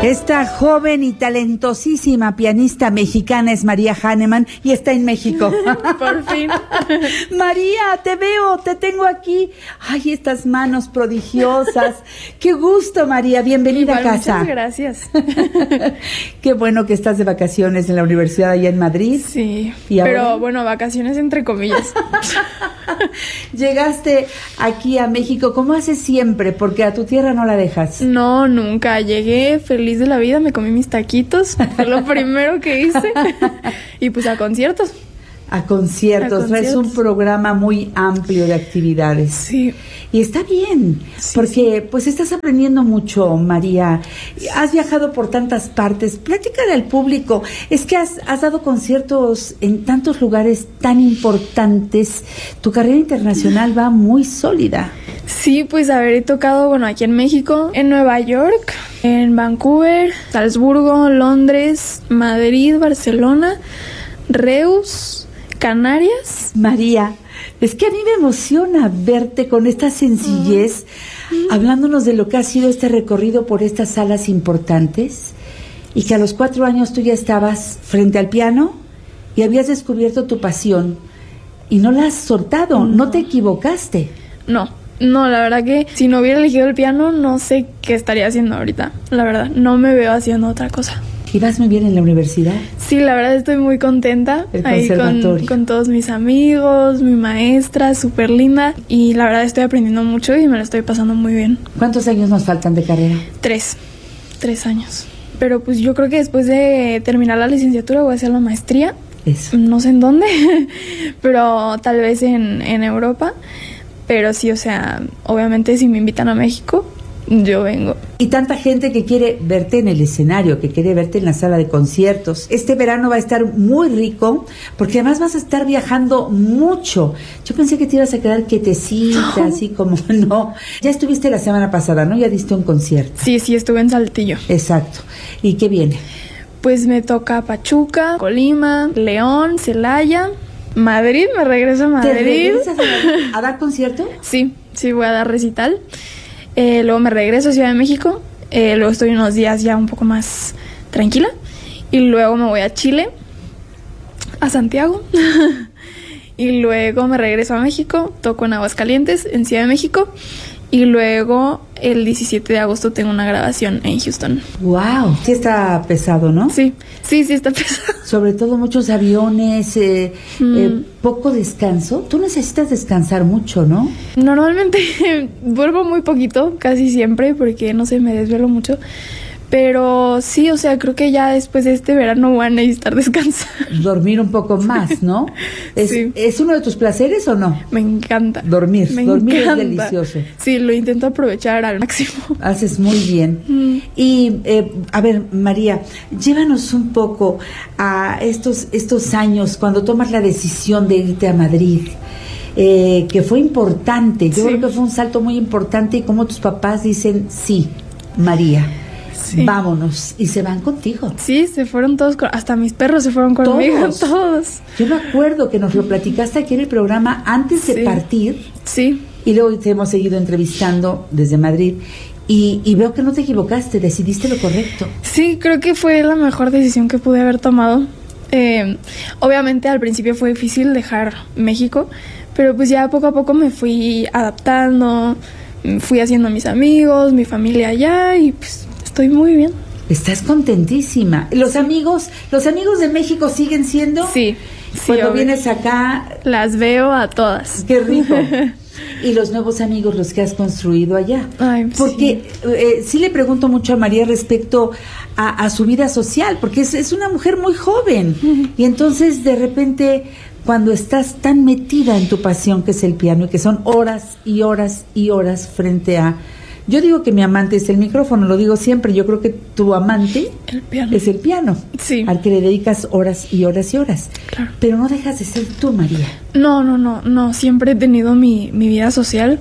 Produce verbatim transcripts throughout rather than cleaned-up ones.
Esta joven y talentosísima pianista mexicana es María Hanneman y está en México. Por fin. María, te veo, te tengo aquí. Ay, estas manos prodigiosas. Qué gusto, María. Bienvenida Igual, a casa. Muchas gracias. Qué bueno que estás de vacaciones en la universidad allá en Madrid. Sí, ¿Y ahora? Pero bueno, vacaciones entre comillas. Llegaste aquí a México, ¿cómo haces siempre? Porque a tu tierra no la dejas. No, nunca. Llegué feliz de la vida, me comí mis taquitos, fue lo primero que hice. Y pues a conciertos. A conciertos, A traes conciertos. un programa muy amplio de actividades. Sí. Y está bien, Sí, porque sí. pues estás aprendiendo mucho, María. Has viajado por tantas partes. Platícale al público. Es que has, has dado conciertos en tantos lugares tan importantes. Tu carrera internacional va muy sólida. Sí, pues haber tocado, bueno, aquí en México, en Nueva York, en Vancouver, Salzburgo, Londres, Madrid, Barcelona, Reus, Canarias. María, es que a mí me emociona verte con esta sencillez, mm. hablándonos de lo que ha sido este recorrido por estas salas importantes, y que a los cuatro años tú ya estabas frente al piano y habías descubierto tu pasión y no la has soltado, no, no te equivocaste. No, no, la verdad que si no hubiera elegido el piano, no sé qué estaría haciendo ahorita. La verdad, no me veo haciendo otra cosa. ¿Y vas muy bien en la universidad? Sí, la verdad estoy muy contenta. El ahí conservatorio. Con, con todos mis amigos, mi maestra, súper linda. Y la verdad estoy aprendiendo mucho y me lo estoy pasando muy bien. ¿Cuántos años nos faltan de carrera? Tres, tres años. Pero pues yo creo que después de terminar la licenciatura voy a hacer la maestría. Eso. No sé en dónde, pero tal vez en, en Europa. Pero sí, o sea, obviamente si me invitan a México, yo vengo. Y tanta gente que quiere verte en el escenario, que quiere verte en la sala de conciertos. Este verano va a estar muy rico, porque además vas a estar viajando mucho. Yo pensé que te ibas a quedar quietecita, no. así como no. Ya estuviste la semana pasada, ¿no? Ya diste un concierto. Sí, sí, estuve en Saltillo. Exacto. ¿Y qué viene? Pues me toca Pachuca, Colima, León, Celaya, Madrid, me regreso a Madrid. ¿Te regresas a, a dar concierto? Sí, sí, voy a dar recital. Eh, luego me regreso a Ciudad de México, eh, luego estoy unos días ya un poco más tranquila y luego me voy a Chile, a Santiago y luego me regreso a México, toco en Aguascalientes, en Ciudad de México y luego el diecisiete de agosto tengo una grabación en Houston. ¡Wow! Sí está pesado, ¿no? Sí, sí, sí está pesado. Sobre todo muchos aviones, eh, mm. eh, poco descanso. Tú necesitas descansar mucho, ¿no? Normalmente duermo muy poquito, casi siempre, porque no sé, me desvelo mucho. Pero sí, o sea, creo que ya después de este verano voy a necesitar descansar. Dormir un poco más, ¿no? ¿Es, sí. ¿Es uno de tus placeres o no? Me encanta. Dormir, Me dormir encanta. es delicioso. Sí, lo intento aprovechar al máximo. Haces muy bien. Mm. Y, eh, a ver, María, llévanos un poco a estos, estos años cuando tomas la decisión de irte a Madrid. Eh, que fue importante. Yo sí. creo que fue un salto muy importante y como tus papás dicen, sí, María. Sí. Vámonos, y se van contigo. Sí, se fueron todos, con, hasta mis perros se fueron conmigo, todos. todos. Yo me acuerdo que nos lo platicaste aquí en el programa antes sí. de partir. Sí. Y luego te hemos seguido entrevistando desde Madrid. Y, y veo que no te equivocaste, decidiste lo correcto. Sí, creo que fue la mejor decisión que pude haber tomado. Eh, obviamente al principio fue difícil dejar México, pero pues ya poco a poco me fui adaptando, fui haciendo mis amigos, mi familia allá y pues estoy muy bien. Estás contentísima. ¿Los sí. amigos, los amigos de México siguen siendo? Sí. Cuando sí, vienes acá. Las veo a todas. Qué rico. Y los nuevos amigos, los que has construido allá. Ay, porque sí. Eh, sí le pregunto mucho a María respecto a, a su vida social, porque es, es una mujer muy joven. Uh-huh. Y entonces de repente, cuando estás tan metida en tu pasión que es el piano, y que son horas y horas y horas frente a... Yo digo que mi amante es el micrófono, lo digo siempre. Yo creo que tu amante el piano. es el piano, sí. al que le dedicas horas y horas y horas. Claro. Pero no dejas de ser tú, María. No, no, no, no. Siempre he tenido mi, mi vida social.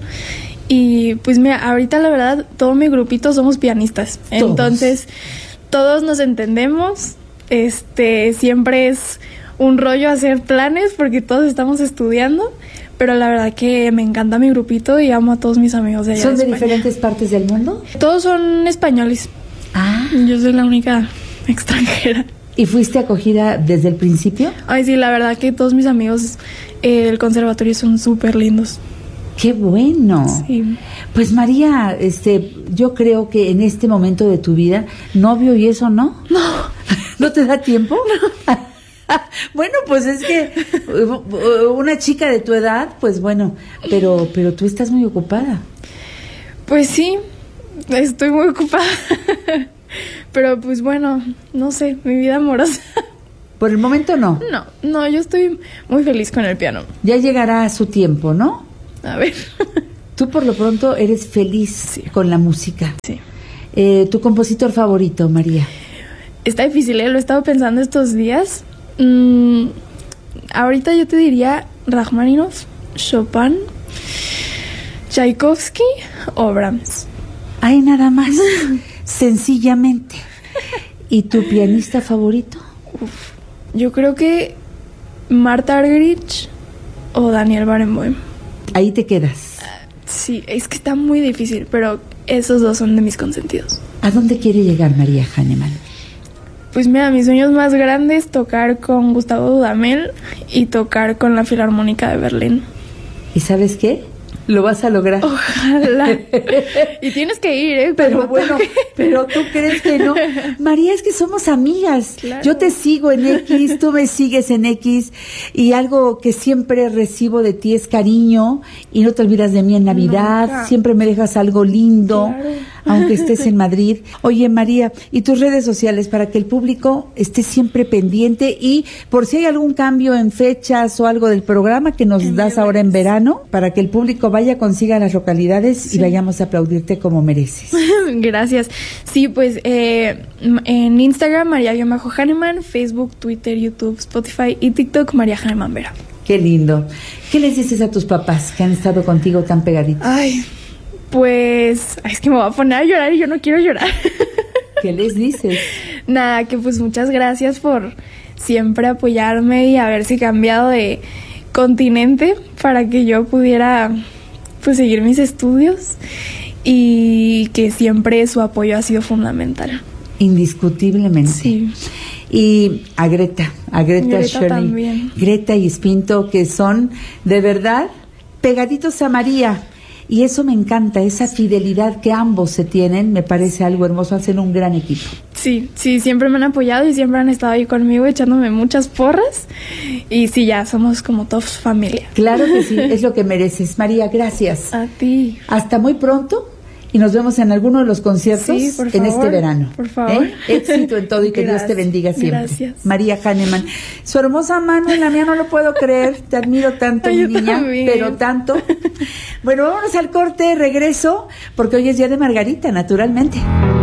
Y pues mira, ahorita la verdad, todo mi grupito somos pianistas. Todos. Entonces, todos nos entendemos. Este, siempre es un rollo hacer planes porque todos estamos estudiando. Pero la verdad que me encanta mi grupito y amo a todos mis amigos de allá. ¿Son de de España. diferentes partes del mundo? Todos son españoles. Ah, Yo soy la única extranjera. ¿Y fuiste acogida desde el principio? Ay, sí, la verdad que todos mis amigos eh, del conservatorio son súper lindos. ¡Qué bueno! Sí. Pues María, este, yo creo que en este momento de tu vida, novio y eso, ¿no? No. ¿No te da tiempo? No. Bueno, pues es que una chica de tu edad, pues bueno, pero, pero tú estás muy ocupada. Pues sí, estoy muy ocupada. Pero pues bueno, no sé, mi vida amorosa. Por el momento no. No, no, yo estoy muy feliz con el piano. Ya llegará su tiempo, ¿no? A ver. Tú por lo pronto eres feliz Sí. con la música. Sí. Eh, ¿Tu compositor favorito, María? Está difícil, ¿eh? Lo he estado pensando estos días. Mm, ahorita yo te diría Rachmaninoff, Chopin, Tchaikovsky o Brahms. Hay nada más, sencillamente. ¿Y tu pianista favorito? Uf, yo creo que Marta Argerich o Daniel Barenboim. Ahí te quedas. Sí, es que está muy difícil, pero esos dos son de mis consentidos. ¿A dónde quiere llegar María Hahnemann? Pues mira, mis sueños más grandes, tocar con Gustavo Dudamel y tocar con la Filarmónica de Berlín. ¿Y sabes qué? Lo vas a lograr. Ojalá. Y tienes que ir, ¿eh? Pero bueno, pero tú crees que no. María, es que somos amigas. Claro. Yo te sigo en X, tú me sigues en X, y algo que siempre recibo de ti es cariño, y no te olvidas de mí en Navidad. Nunca. Siempre me dejas algo lindo, Claro. aunque estés en Madrid. Oye, María, y tus redes sociales para que el público esté siempre pendiente, y por si hay algún cambio en fechas o algo del programa que nos En das mi ahora en redes. verano, para que el público vaya, consiga las localidades Sí. y vayamos a aplaudirte como mereces. Gracias. Sí, pues eh, m- en Instagram, María-Hahnemann, Facebook, Twitter, YouTube, Spotify y TikTok, María Hahnemann Vera. Qué lindo. ¿Qué les dices a tus papás que han estado contigo tan pegaditos? Ay, pues, ay, es que me voy a poner a llorar y yo no quiero llorar. ¿Qué les dices? Nada, que pues muchas gracias por siempre apoyarme y haberse cambiado de continente para que yo pudiera pues seguir mis estudios, y que siempre su apoyo ha sido fundamental. Indiscutiblemente. Sí. Y a Greta, a Greta, Greta Shirley, también. Greta y Espinto, que son de verdad pegaditos a María. Y eso me encanta, esa fidelidad que ambos se tienen, me parece algo hermoso, hacen un gran equipo. Sí, sí, siempre me han apoyado y siempre han estado ahí conmigo echándome muchas porras, y sí, ya somos como todos familia. Claro que sí, es lo que mereces. María, gracias. A ti. Hasta muy pronto. Y nos vemos en alguno de los conciertos Sí, por en favor, este verano. por favor. ¿Eh? Éxito en todo y que Dios te Gracias, bendiga siempre. gracias. María Hahnemann. Su hermosa mano en la mía, no lo puedo creer. Te admiro tanto, Ay, mi yo niña, también. pero tanto. Bueno, vámonos al corte, regreso, porque hoy es día de Margarita, naturalmente.